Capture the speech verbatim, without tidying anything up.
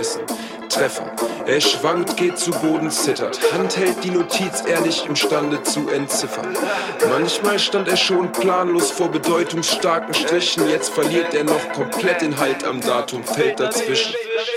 Treffer. Er schwankt, geht zu Boden, zittert. Hand hält die Notiz, er nicht imstande zu entziffern. Manchmal stand er schon planlos vor bedeutungsstarken Strichen. Jetzt verliert er noch komplett den Halt am Datum, fällt dazwischen.